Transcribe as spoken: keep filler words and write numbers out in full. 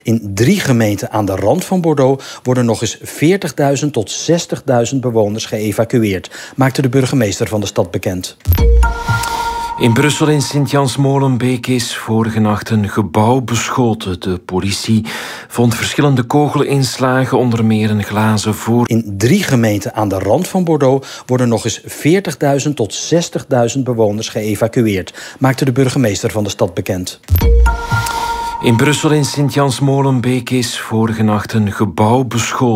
In drie gemeenten aan de rand van Bordeaux worden nog eens veertigduizend tot zestigduizend bewoners geëvacueerd, maakte de burgemeester van de stad bekend. In Brussel in Sint-Jans-Molenbeek is vorige nacht een gebouw beschoten. De politie vond verschillende kogelinslagen, onder meer een glazen voor. In drie gemeenten aan de rand van Bordeaux worden nog eens veertigduizend tot zestigduizend bewoners geëvacueerd, maakte de burgemeester van de stad bekend. In Brussel in Sint-Jans-Molenbeek is vorige nacht een gebouw beschoten.